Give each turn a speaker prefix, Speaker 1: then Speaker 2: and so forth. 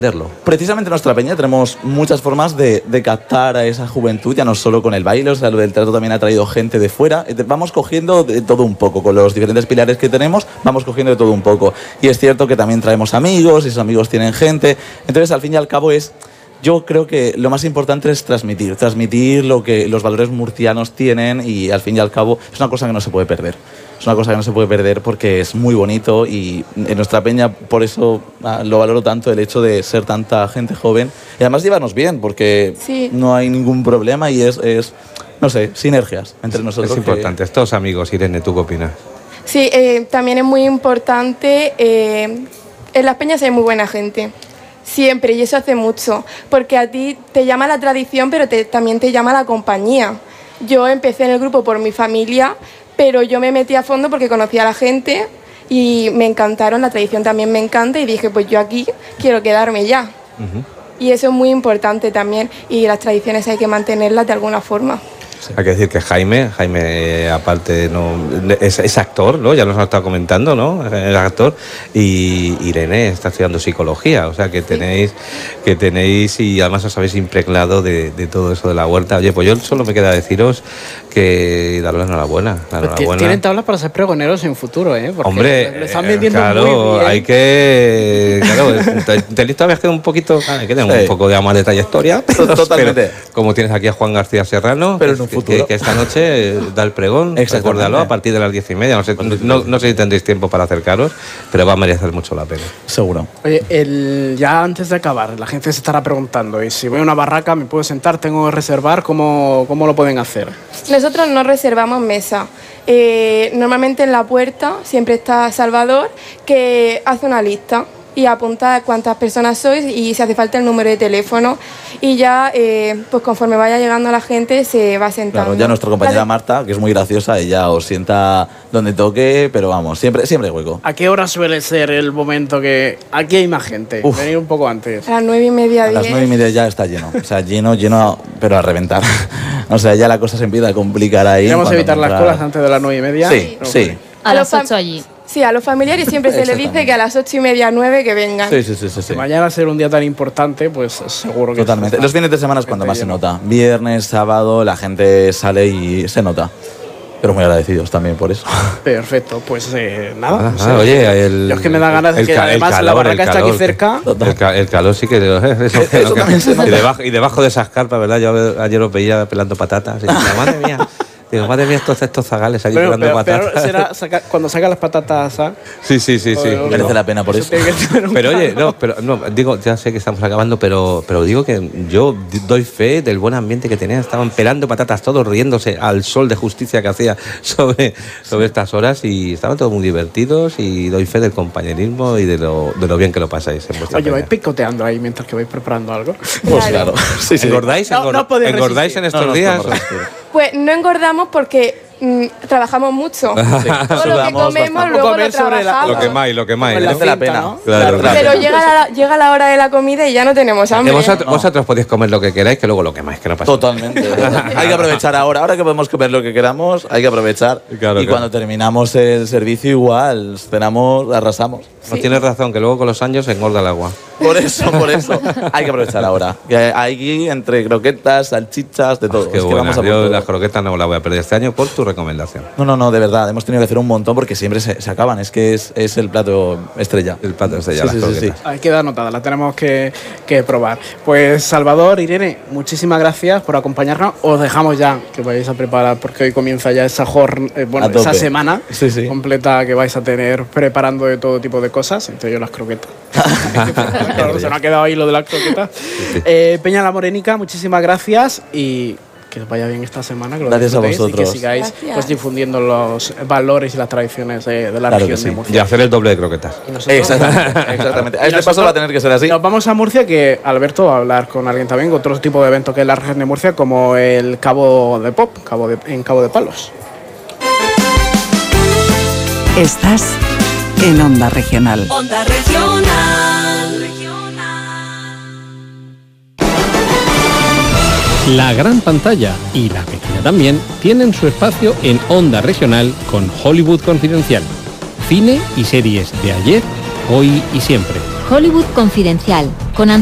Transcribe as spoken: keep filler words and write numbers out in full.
Speaker 1: Precisamente en nuestra peña tenemos muchas formas de, de captar a esa juventud, ya no solo con el baile, o sea, lo del teatro también ha traído gente de fuera. Vamos cogiendo de todo un poco, con los diferentes pilares que tenemos, vamos cogiendo de todo un poco. Y es cierto que también traemos amigos, y esos amigos tienen gente. Entonces, al fin y al cabo, es... Yo creo que lo más importante es transmitir, transmitir lo que los valores murcianos tienen y al fin y al cabo es una cosa que no se puede perder. Es una cosa que no se puede perder porque es muy bonito y en nuestra peña por eso ah, lo valoro tanto, el hecho de ser tanta gente joven y además llevarnos bien porque
Speaker 2: sí.
Speaker 1: no hay ningún problema y es, es, no sé, sinergias entre nosotros.
Speaker 3: Es importante. Que... Estos amigos, Irene, ¿tú qué opinas?
Speaker 2: Sí, eh, también es muy importante, eh, en las peñas hay muy buena gente. Siempre, y eso hace mucho, porque a ti te llama la tradición, pero te, también te llama la compañía. Yo empecé en el grupo por mi familia, pero yo me metí a fondo porque conocía a la gente y me encantaron, la tradición también me encanta y dije, pues yo aquí quiero quedarme ya. Uh-huh. Y eso es muy importante también y las tradiciones hay que mantenerlas de alguna forma.
Speaker 3: Sí. Hay que decir que Jaime, Jaime aparte no es, es actor, ¿no? Ya nos lo ha estado comentando, ¿no? Es actor. Y Irene está estudiando psicología, o sea que tenéis, sí. que tenéis y además os habéis impregnado de, de todo eso de la huerta. Oye, pues yo solo me queda deciros que daros la enhorabuena. La enhorabuena.
Speaker 4: Tienen tablas para ser pregoneros en futuro, ¿eh? Porque
Speaker 3: hombre,
Speaker 4: le están vendiendo
Speaker 3: claro,
Speaker 4: muy bien.
Speaker 3: hay que, claro, tenéis todavía que un poquito, hay que tener sí. un poco de más de trayectoria.
Speaker 1: Totalmente.
Speaker 3: Pero, como tienes aquí a Juan García Serrano,
Speaker 1: pero en un futuro.
Speaker 3: Que, que esta noche da el pregón, recuérdalo, a partir de las diez y media. No sé, no, no sé si tendréis tiempo para acercaros, pero va a merecer mucho la pena.
Speaker 1: Seguro.
Speaker 4: Oye, el, ya antes de acabar, la gente se estará preguntando, ¿y si voy a una barraca, me puedo sentar, tengo que reservar? ¿Cómo, cómo lo pueden hacer?
Speaker 2: Nosotros no reservamos mesa. Eh, normalmente en la puerta siempre está Salvador, que hace una lista y apunta cuántas personas sois y si hace falta el número de teléfono y ya eh, pues conforme vaya llegando la gente se va sentando.
Speaker 1: Claro, ya nuestra compañera Marta, que es muy graciosa, ella os sienta donde toque, pero vamos, siempre, siempre hay hueco.
Speaker 4: ¿A qué hora suele ser el momento que aquí hay más gente? Uf. Venir un poco antes.
Speaker 2: A las nueve y media, diez.
Speaker 1: A las nueve y media ya está lleno, o sea, lleno, lleno, pero a reventar. O sea, ya la cosa se empieza a complicar ahí.
Speaker 4: ¿Queremos evitar comprar... las colas antes de las nueve y media?
Speaker 1: Sí, no, sí.
Speaker 5: A las ocho allí.
Speaker 2: Sí, a los familiares siempre se les dice que a las ocho y media, nueve que vengan.
Speaker 1: Sí, sí, sí. sí, sí.
Speaker 4: Mañana ser un día tan importante, pues seguro que...
Speaker 1: Totalmente. Los fines de semana es cuando más se nota. Viernes, sábado, la gente sale y se nota. Pero muy agradecidos también por eso.
Speaker 4: Perfecto, pues eh, nada.
Speaker 3: Ah,
Speaker 4: no sé.
Speaker 3: Oye, el,
Speaker 4: yo es que me da ganas de que además calor, la barraca está aquí cerca.
Speaker 3: El, ca el calor sí que... Eso, eso no, que y, debajo, y debajo de esas carpas, ¿verdad? Yo ayer os veía pelando patatas. Y decía, madre mía. Digo, madre mía, estos, estos zagales aquí pelando pero, patatas.
Speaker 4: Pero será saca, cuando sacan las patatas, ¿sabes?
Speaker 3: Sí, sí, sí, sí.
Speaker 1: Merece no, la pena por eso. eso.
Speaker 3: Pero oye, no, pero no, digo, ya sé que estamos acabando, pero, pero digo que yo doy fe del buen ambiente que tenían. Estaban pelando patatas todos, riéndose al sol de justicia que hacía sobre, sobre estas horas y estaban todos muy divertidos y doy fe del compañerismo y de lo, de lo bien que lo pasáis en vuestra
Speaker 4: Oye, vais picoteando ahí mientras que vais preparando algo.
Speaker 1: Pues claro.
Speaker 3: Sí, sí. ¿Engordáis,
Speaker 4: no, no
Speaker 3: ¿engordáis en estos
Speaker 1: no, no,
Speaker 3: días?
Speaker 2: Pues no engordamos porque mm, trabajamos mucho. Sí. Todo lo que comemos luego lo trabajamos.
Speaker 3: Lo que más, lo que más.
Speaker 1: Merece la pena. ¿No?
Speaker 3: Claro, claro.
Speaker 2: Pero llega la, llega la hora de la comida y ya no tenemos hambre.
Speaker 3: Que vosotros, no. vosotros podéis comer lo que queráis, que luego lo quemáis, que no pasa.
Speaker 1: Totalmente. Hay que aprovechar ahora. Ahora que podemos comer lo que queramos, hay que aprovechar. Claro, y claro. Cuando terminamos el servicio igual, cenamos, arrasamos.
Speaker 3: No sí. Tienes razón, que luego con los años se engorda el agua.
Speaker 1: Por eso, por eso. Hay que aprovechar ahora. Que hay entre croquetas, salchichas, de todo.
Speaker 3: Oh, qué
Speaker 1: es que
Speaker 3: buena.
Speaker 1: vamos a
Speaker 3: Yo
Speaker 1: todo.
Speaker 3: las croquetas no las voy a perder este año por tu recomendación.
Speaker 1: No, no, no, de verdad. Hemos tenido que hacer un montón porque siempre se, se acaban. Es que es, es el plato estrella.
Speaker 3: El plato estrella,
Speaker 1: sí,
Speaker 3: las
Speaker 1: sí,
Speaker 3: croquetas.
Speaker 1: Sí, sí.
Speaker 4: Hay que dar notada, la tenemos que, que probar. Pues Salvador, Irene, muchísimas gracias por acompañarnos. Os dejamos ya que vayáis a preparar porque hoy comienza ya esa, jorn eh, bueno, esa semana
Speaker 1: sí, sí.
Speaker 4: completa que vais a tener preparando de todo tipo de cosas, entre ellos las croquetas. Claro, se nos ha quedado ahí lo de las croquetas. Eh, Peña La Morenica, muchísimas gracias y que os vaya bien esta semana. Que lo
Speaker 1: gracias a vosotros.
Speaker 4: Y que sigáis pues, difundiendo los valores y las tradiciones de, de la
Speaker 1: claro
Speaker 4: región
Speaker 1: sí.
Speaker 4: de Murcia.
Speaker 3: Y hacer el doble de croquetas.
Speaker 1: Exactamente. Exactamente. A este paso va a tener que ser así.
Speaker 4: Nos vamos a Murcia, que Alberto va a hablar con alguien también, otro tipo de evento que es la región de Murcia, como el Cabo de Pop, Cabo de, en Cabo de Palos.
Speaker 6: Estás en Onda Regional.
Speaker 7: Onda Regional.
Speaker 8: La gran pantalla y la pequeña también tienen su espacio en Onda Regional con Hollywood Confidencial. Cine y series de ayer, hoy y siempre.
Speaker 5: Hollywood Confidencial, con